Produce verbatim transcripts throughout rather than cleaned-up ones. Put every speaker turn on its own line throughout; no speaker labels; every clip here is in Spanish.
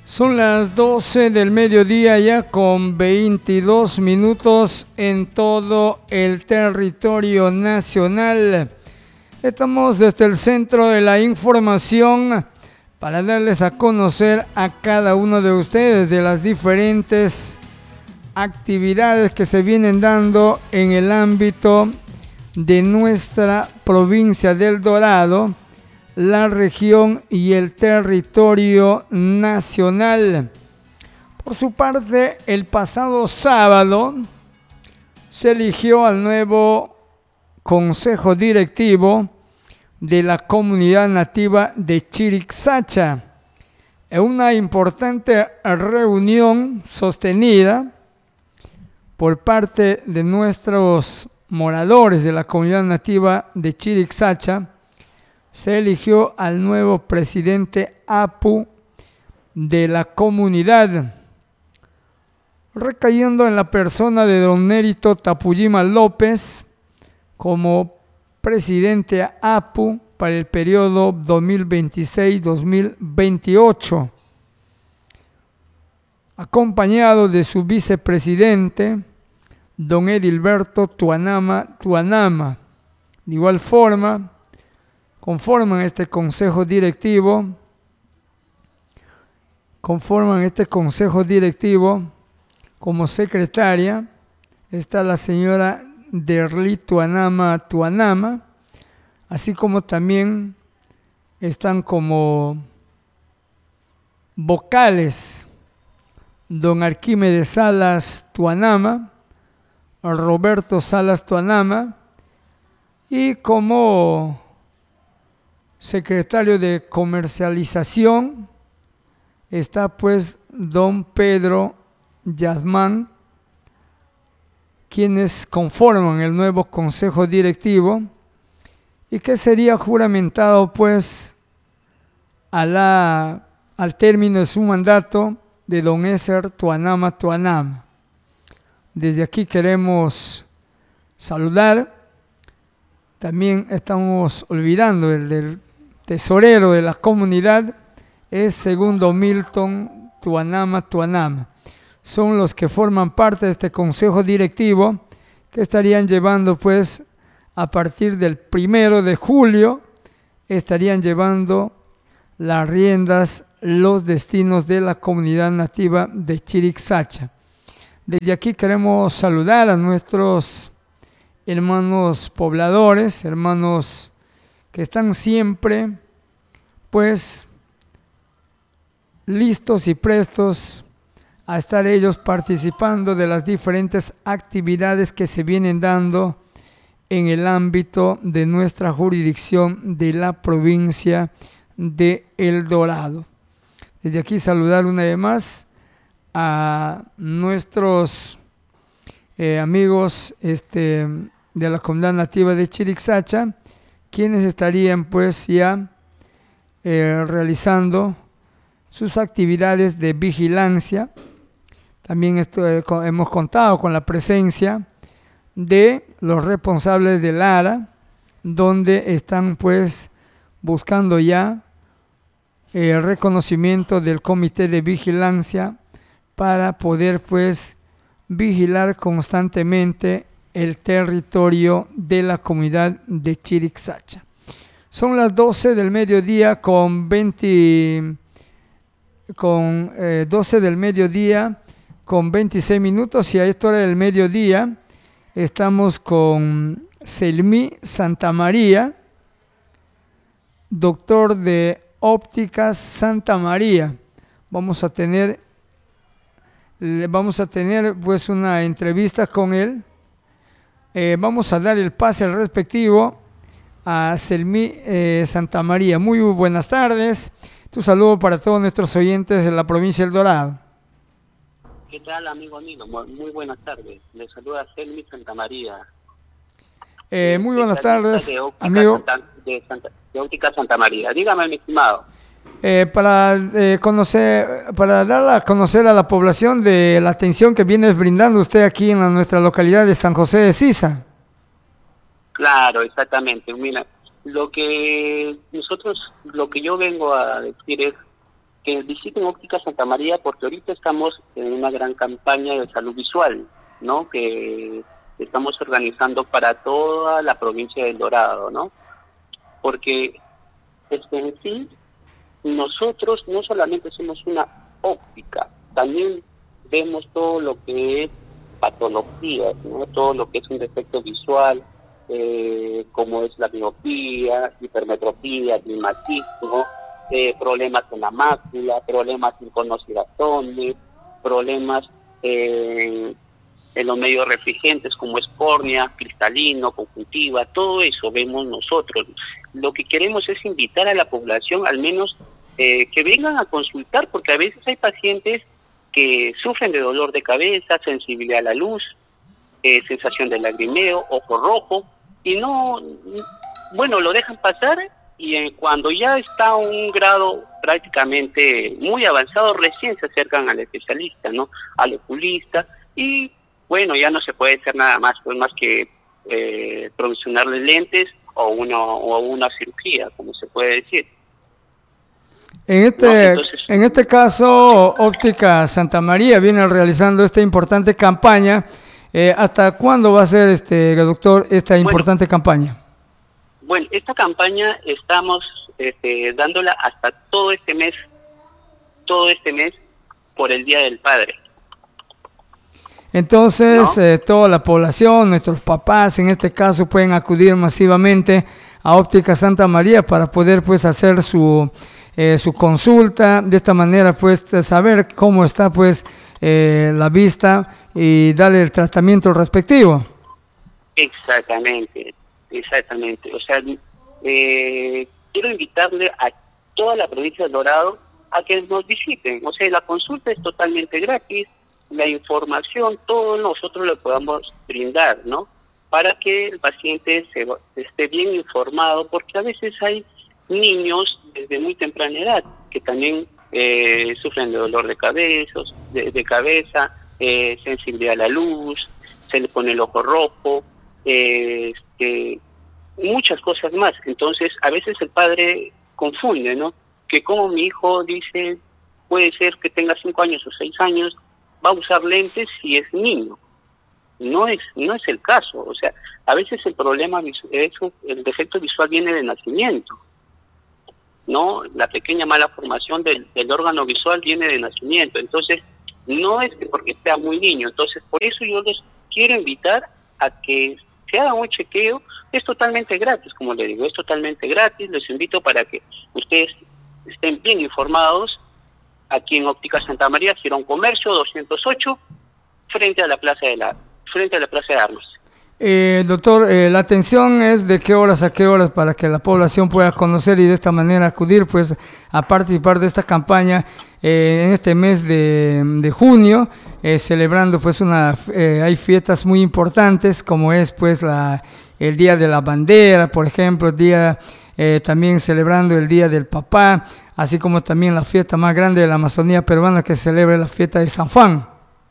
Son las doce del mediodía ya con veintidós minutos en todo el territorio nacional. Estamos desde el centro de la información para darles a conocer a cada uno de ustedes de las diferentes actividades que se vienen dando en el ámbito de nuestra provincia del Dorado, la región y el territorio nacional. Por su parte, el pasado sábado se eligió al nuevo consejo directivo de la comunidad nativa de Chiricsacha, en una importante reunión sostenida por parte de nuestros moradores de la comunidad nativa de Chiricsacha. Se eligió al nuevo presidente A P U de la comunidad, recayendo en la persona de don Nérito Tapuyima López como presidente A P U para el periodo dos mil veintiséis dos mil veintiocho, acompañado de su vicepresidente, don Edilberto Tuanama Tuanama. De igual forma, conforman este consejo directivo, conforman este consejo directivo como secretaria está la señora Derli Tuanama Tuanama, así como también están como vocales don Arquímedes Salas Tuanama, Roberto Salas Tuanama, y como secretario de comercialización está pues don Pedro Yazmán, quienes conforman el nuevo consejo directivo y que sería juramentado pues a la, al término de su mandato de don Eser Tuanama Tuanama. Desde aquí queremos saludar, también estamos olvidando el del tesorero de la comunidad, es segundo Milton Tuanama Tuanama. Son los que forman parte de este consejo directivo que estarían llevando pues a partir del primero de julio, estarían llevando las riendas, los destinos de la comunidad nativa de Chiricsacha. Desde aquí queremos saludar a nuestros hermanos pobladores, hermanos que están siempre pues listos y prestos a estar ellos participando de las diferentes actividades que se vienen dando en el ámbito de nuestra jurisdicción de la provincia de El Dorado. Desde aquí saludar una vez más a nuestros eh, amigos este, de la comunidad nativa de Chiricsacha, quienes estarían pues ya eh, realizando sus actividades de vigilancia. También esto, eh, hemos contado con la presencia de los responsables del A R A, donde están pues buscando ya el reconocimiento del comité de vigilancia para poder pues vigilar constantemente el territorio de la comunidad de Chiricsacha. Son las doce del mediodía con veinte, con eh, doce del mediodía con veintiséis minutos, y a esta hora del mediodía estamos con Selmí Santa María, doctor de Ópticas Santa María. Vamos a tener vamos a tener pues una entrevista con él. Eh, vamos a dar el pase respectivo a Selmí eh, Santa María. Muy buenas tardes. Tu saludo para todos nuestros oyentes de la provincia del Dorado.
¿Qué tal, amigo amigo? Muy buenas tardes. Le saluda Selmí Santa María.
Eh, muy buenas tardes,
de
amigo.
Santa, de, Santa, de Óptica Santa María. Dígame, mi estimado.
Eh, para eh, conocer, para dar a conocer a la población de la atención que viene brindando usted aquí en la, nuestra localidad de San José de Sisa.
Claro, exactamente. Mira, lo que nosotros, lo que yo vengo a decir es que visiten Óptica Santa María, porque ahorita estamos en una gran campaña de salud visual, ¿no? Que estamos organizando para toda la provincia del Dorado, ¿no? Porque este, en sí, nosotros no solamente somos una óptica, también vemos todo lo que es patologías, ¿no? Todo lo que es un defecto visual, eh, como es la miopía, hipermetropía, astigmatismo, eh, problemas en la mácula, problemas en conos giratones, problemas eh, en los medios refringentes como es córnea, cristalino, conjuntiva, todo eso vemos nosotros. Lo que queremos es invitar a la población al menos eh, que vengan a consultar, porque a veces hay pacientes que sufren de dolor de cabeza, sensibilidad a la luz, eh, sensación de lagrimeo, ojo rojo, y no, bueno, lo dejan pasar, y eh, cuando ya está a un grado prácticamente muy avanzado, recién se acercan al especialista, ¿no? Al oculista, y bueno, ya no se puede hacer nada más, pues más que eh, provisionarle lentes o una, o una cirugía, como se puede decir.
En este, ¿no? Entonces, en este caso, Óptica Santa María viene realizando esta importante campaña. Eh, ¿Hasta cuándo va a ser, este doctor, esta importante bueno, campaña?
Bueno, esta campaña estamos este, dándola hasta todo este mes, todo este mes por el Día del Padre.
Entonces, ¿no? eh, toda la población, nuestros papás en este caso, pueden acudir masivamente a Óptica Santa María para poder pues hacer su, eh, su consulta, de esta manera pues saber cómo está pues eh, la vista y darle el tratamiento respectivo.
Exactamente, exactamente. O sea, eh, quiero invitarle a toda la provincia de Dorado a que nos visiten. O sea, la consulta es totalmente gratis. La información, todo nosotros le podamos brindar, ¿no? Para que el paciente se, esté bien informado, porque a veces hay niños desde muy temprana edad que también eh, sufren de dolor de cabeza, de, de cabeza, eh, sensibilidad a la luz, se le pone el ojo rojo, eh, este, muchas cosas más. Entonces, a veces el padre confunde, ¿no? Que como mi hijo dice, puede ser que tenga cinco años o seis años, va a usar lentes si es niño. No es no es el caso. O sea, a veces el problema, es, el defecto visual viene de nacimiento, ¿no? La pequeña mala formación del, del órgano visual viene de nacimiento. Entonces, no es que porque sea muy niño. Entonces, por eso yo les quiero invitar a que se hagan un chequeo. Es totalmente gratis, como le digo, es totalmente gratis. Les invito para que ustedes estén bien informados. Aquí en Óptica Santa María, Girón Comercio doscientos ocho, frente a la Plaza de la frente a la Plaza de Armas.
Eh, doctor, eh, la atención es de qué horas a qué horas para que la población pueda conocer y de esta manera acudir pues a participar de esta campaña eh, en este mes de, de junio, eh, celebrando pues una eh, hay fiestas muy importantes como es pues la el Día de la Bandera, por ejemplo, el día eh, también celebrando el Día del Papá, así como también la fiesta más grande de la Amazonía peruana que se celebra la fiesta de San Juan.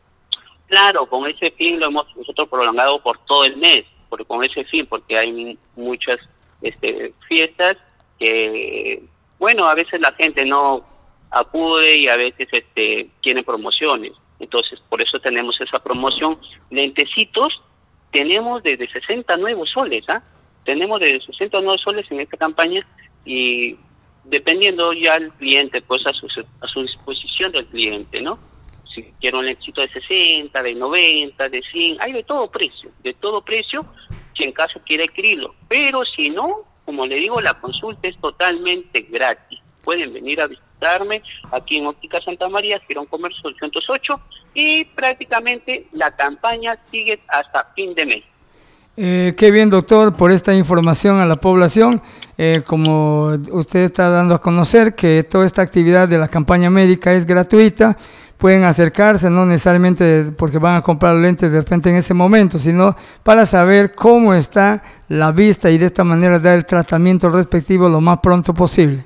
Claro, con ese fin lo hemos nosotros prolongado por todo el mes, porque con ese fin, porque hay muchas este, fiestas que, bueno, a veces la gente no acude y a veces este, tiene promociones. Entonces, por eso tenemos esa promoción. Lentecitos, tenemos desde sesenta nuevos soles, ¿ah? ¿eh? Tenemos desde sesenta nuevos soles en esta campaña y dependiendo ya el cliente, pues a su, a su disposición del cliente, ¿no? Si quiere un lentecito de sesenta, de noventa, de cien, hay de todo precio, de todo precio, si en caso quiere adquirirlo. Pero si no, como le digo, la consulta es totalmente gratis. Pueden venir a visitarme aquí en Óptica Santa María, Girón Comercio doscientos ocho, y prácticamente la campaña sigue hasta fin de mes.
Eh, qué bien, doctor, por esta información a la población. Eh, como usted está dando a conocer que toda esta actividad de la campaña médica es gratuita, pueden acercarse, no necesariamente porque van a comprar lentes de repente en ese momento, sino para saber cómo está la vista y de esta manera dar el tratamiento respectivo lo más pronto posible.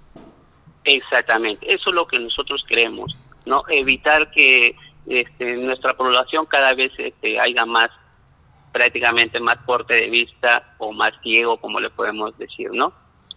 Exactamente, eso es lo que nosotros queremos, ¿no? Evitar que este, nuestra población cada vez este, haya más, prácticamente más corte de vista o más ciego, como le podemos decir, ¿no?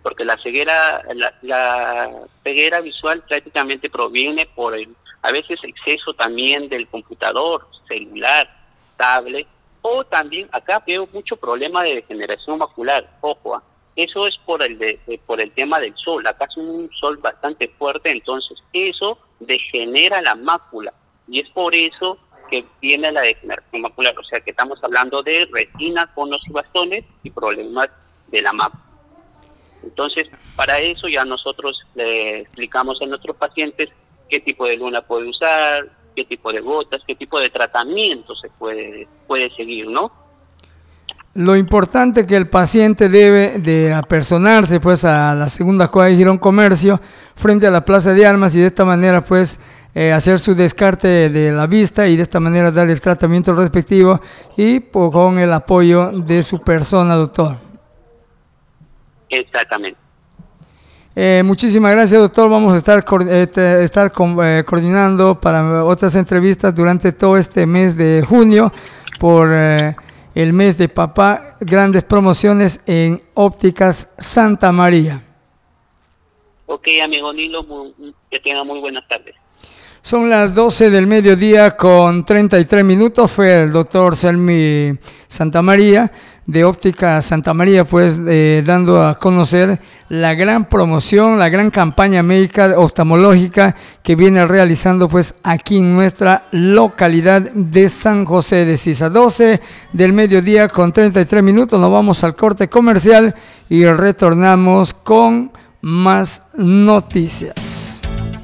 porque la ceguera, la, la ceguera visual prácticamente proviene por el, a veces exceso también del computador, celular, tablet, o también acá veo mucho problema de degeneración macular, ojo, eso es por el de, de, por el tema del sol, acá es un sol bastante fuerte, entonces eso degenera la mácula, y es por eso que viene la degeneración macular, o sea que estamos hablando de retina, conos y bastones y problemas de la mácula. Entonces, para eso ya nosotros le explicamos a nuestros pacientes qué tipo de luna puede usar, qué tipo de gotas, qué tipo de tratamiento se puede, puede seguir, ¿no?
Lo importante que el paciente debe de apersonarse pues a la segunda cuadra de Girón Comercio frente a la Plaza de Armas y de esta manera pues eh, hacer su descarte de la vista y de esta manera darle el tratamiento respectivo y pues, con el apoyo de su persona, doctor.
Exactamente.
Eh, muchísimas gracias, doctor. Vamos a estar, eh, estar con, eh, coordinando para otras entrevistas durante todo este mes de junio por eh, el mes de papá. Grandes promociones en Ópticas Santa María.
Ok, amigo Nilo, muy, que tenga muy buenas tardes.
Son las doce del mediodía con treinta y tres minutos. Fue el doctor Selmi Santamaría de Óptica Santa María, pues eh, dando a conocer la gran promoción, la gran campaña médica oftalmológica que viene realizando pues aquí en nuestra localidad de San José de Sisa. doce del mediodía con treinta y tres minutos. Nos vamos al corte comercial y retornamos con más noticias.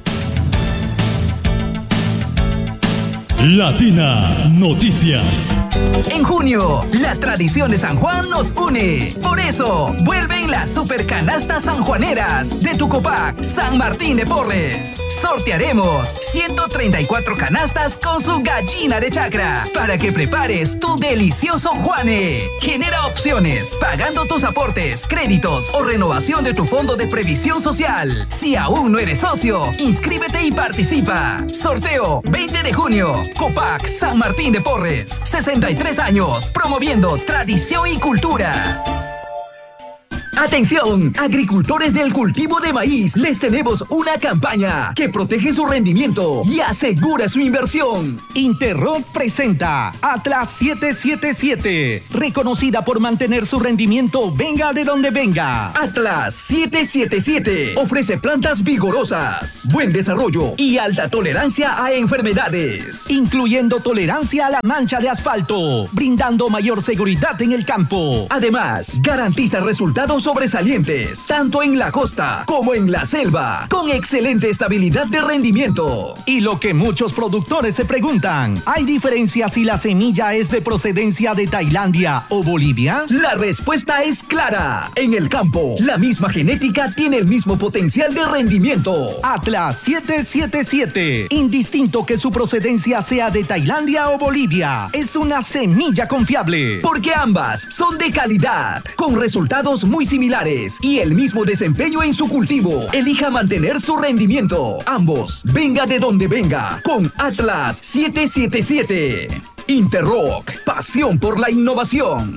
Latina Noticias.
En junio, la tradición de San Juan nos une. Por eso, vuelven las supercanastas sanjuaneras de Tucopac, San Martín de Porres. Sortearemos ciento treinta y cuatro canastas con su gallina de chacra para que prepares tu delicioso Juane. Genera opciones, pagando tus aportes, créditos o renovación de tu fondo de previsión social. Si aún no eres socio, inscríbete y participa. Sorteo veinte de junio. Copac San Martín de Porres, sesenta y tres años, promoviendo tradición y cultura. Atención, agricultores del cultivo de maíz, les tenemos una campaña que protege su rendimiento y asegura su inversión.
Interroc presenta Atlas siete siete siete, reconocida por mantener su rendimiento venga de donde venga.
Atlas siete siete siete ofrece plantas vigorosas, buen desarrollo y alta tolerancia a enfermedades,
incluyendo tolerancia a la mancha de asfalto, brindando mayor seguridad en el campo.
Además, garantiza resultados sobresalientes, tanto en la costa como en la selva, con excelente estabilidad de rendimiento.
Y lo que muchos productores se preguntan, ¿hay diferencia si la semilla es de procedencia de Tailandia o Bolivia?
La respuesta es clara. En el campo, la misma genética tiene el mismo potencial de rendimiento.
Atlas siete siete siete, indistinto que su procedencia sea de Tailandia o Bolivia, es una semilla confiable.
Porque ambas son de calidad, con resultados muy similares y el mismo desempeño en su cultivo. Elija mantener su rendimiento. Ambos, venga de donde venga, con Atlas siete siete siete. Interroc, pasión por la innovación.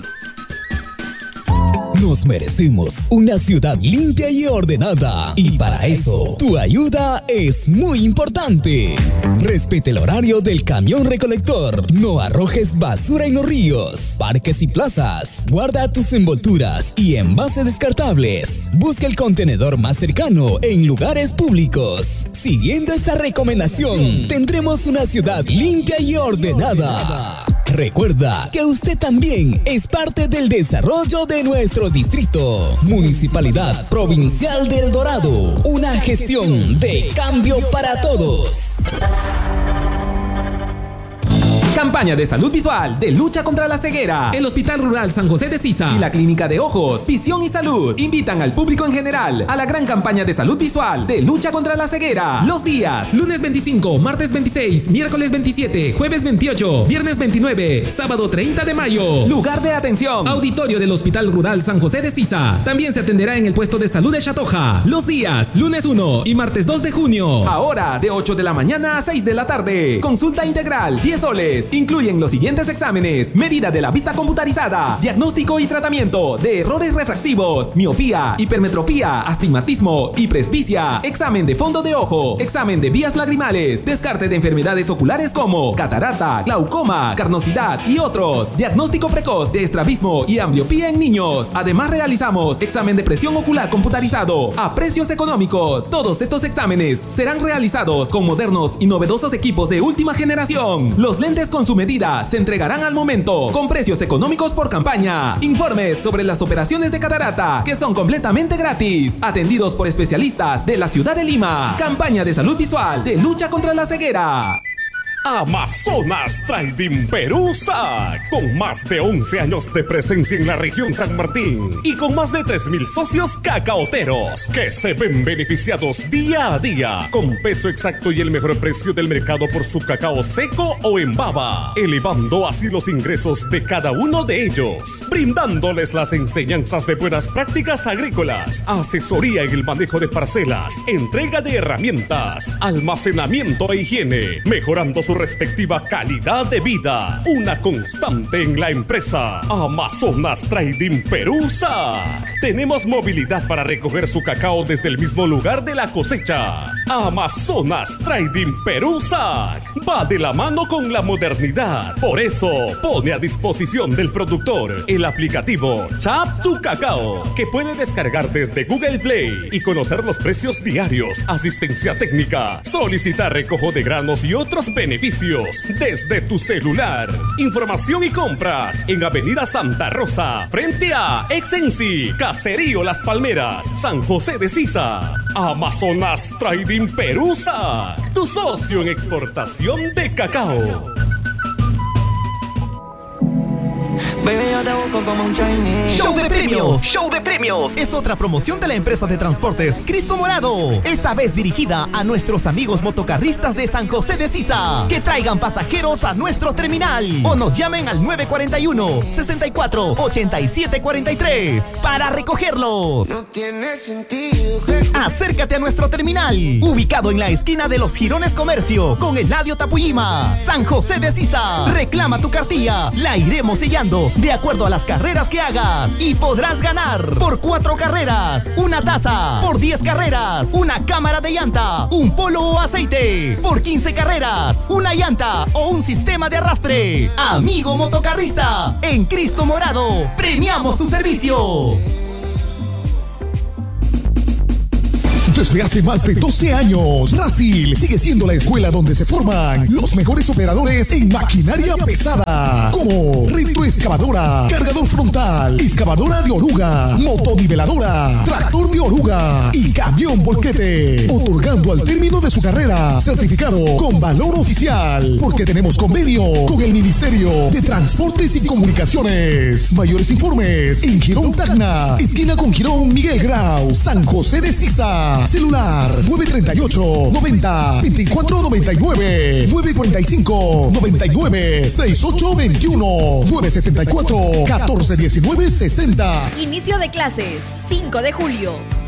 Nos merecemos una ciudad limpia y ordenada. Y para eso, tu ayuda es muy importante. Respete el horario del camión recolector. No arrojes basura en los ríos, parques y plazas. Guarda tus envolturas y envases descartables. Busca el contenedor más cercano en lugares públicos. Siguiendo esta recomendación, tendremos una ciudad limpia y ordenada. Recuerda que usted también es parte del desarrollo de nuestro distrito. Municipalidad Provincial del Dorado. Una gestión de cambio para todos.
Campaña de salud visual de lucha contra la ceguera. El Hospital Rural San José de Sisa y la Clínica de Ojos, Visión y Salud invitan al público en general a la gran campaña de salud visual de lucha contra la ceguera. Los días: lunes veinticinco, martes veintiséis, miércoles veintisiete, jueves veintiocho, viernes veintinueve, sábado treinta de mayo. Lugar de atención: auditorio del Hospital Rural San José de Sisa. También se atenderá en el puesto de salud de Chatoja. Los días: lunes uno y martes dos de junio. A horas de ocho de la mañana a seis de la tarde. Consulta integral, diez soles. Reyes incluyen los siguientes exámenes: medida de la vista computarizada, diagnóstico y tratamiento de errores refractivos, miopía, hipermetropía, astigmatismo y presbicia, examen de fondo de ojo, examen de vías lagrimales, descarte de enfermedades oculares como catarata, glaucoma, carnosidad y otros, diagnóstico precoz de estrabismo y ambliopía en niños. Además realizamos examen de presión ocular computarizado a precios económicos. Todos estos exámenes serán realizados con modernos y novedosos equipos de última generación. Los lentes con su medida se entregarán al momento con precios económicos por campaña. Informes sobre las operaciones de catarata que son completamente gratis, atendidos por especialistas de la ciudad de Lima. Campaña de salud visual de lucha contra la ceguera.
Amazonas Trading Perusa, con más de once años de presencia en la región San Martín y con más de tres mil socios cacaoteros que se ven beneficiados día a día con peso exacto y el mejor precio del mercado por su cacao seco o en baba, elevando así los ingresos de cada uno de ellos, brindándoles las enseñanzas de buenas prácticas agrícolas, asesoría en el manejo de parcelas, entrega de herramientas, almacenamiento e higiene, mejorando su respectiva calidad de vida. Una constante en la empresa Amazonas Trading Perusa. Tenemos movilidad para recoger su cacao desde el mismo lugar de la cosecha. Amazonas Trading Perusa va de la mano con la modernidad. Por eso pone a disposición del productor el aplicativo Chap Tu Cacao, que puede descargar desde Google Play y conocer los precios diarios, asistencia técnica, solicitar recojo de granos y otros beneficios desde tu celular. Información y compras en Avenida Santa Rosa, frente a Exensi, Caserío Las Palmeras, San José de Sisa. Amazonas Trading Perusa, tu socio en exportación de cacao.
Show de premios, show de premios. Es otra promoción de la empresa de transportes Cristo Morado. Esta vez dirigida a nuestros amigos motocarristas de San José de Sisa. Que traigan pasajeros a nuestro terminal o nos llamen al nueve cuatro uno, sesenta y cuatro, ochenta y siete cuarenta y tres para recogerlos. No tiene sentido. Acércate a nuestro terminal, ubicado en la esquina de los Girones Comercio con Eladio Tapuyima, San José de Sisa. Reclama tu cartilla, la iremos sellando de acuerdo a las carreras que hagas y podrás ganar por cuatro carreras una taza, por diez carreras una cámara de llanta, un polo o aceite, por quince carreras una llanta o un sistema de arrastre. Amigo motocarrista, en Cristo Morado premiamos tu servicio.
Desde hace más de doce años, Brasil sigue siendo la escuela donde se forman los mejores operadores en maquinaria pesada, como retroexcavadora, cargador frontal, excavadora de oruga, motoniveladora, tractor de oruga y camión volquete, otorgando al término de su carrera certificado con valor oficial, porque tenemos convenio con el Ministerio de Transportes y Comunicaciones. Mayores informes en Girón Tacna, esquina con Girón Miguel Grau, San José de Sisa. Celular nueve treinta y ocho, noventa, veinticuatro noventa y nueve, nueve cuarenta y cinco, noventa y nueve, sesenta y ocho veintiuno, nueve sesenta y cuatro, catorce diecinueve sesenta.
Inicio de clases cinco de julio.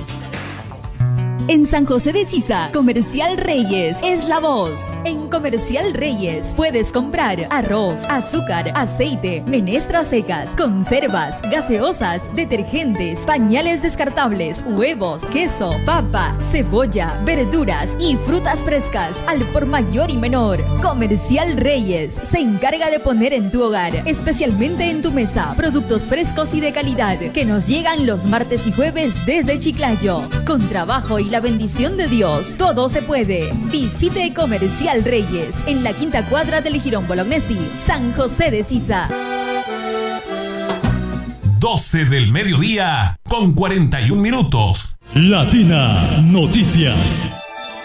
En San José de Sisa, Comercial Reyes es la voz. En Comercial Reyes puedes comprar arroz, azúcar, aceite, menestras secas, conservas, gaseosas, detergentes, pañales descartables, huevos, queso, papa, cebolla, verduras y frutas frescas al por mayor y menor. Comercial Reyes se encarga de poner en tu hogar, especialmente en tu mesa, productos frescos y de calidad que nos llegan los martes y jueves desde Chiclayo. Con trabajo y la bendición de Dios, todo se puede. Visite Comercial Reyes en la quinta cuadra del Girón Bolognesi, San José de Sisa.
doce del mediodía con cuarenta y un minutos.
Latina Noticias.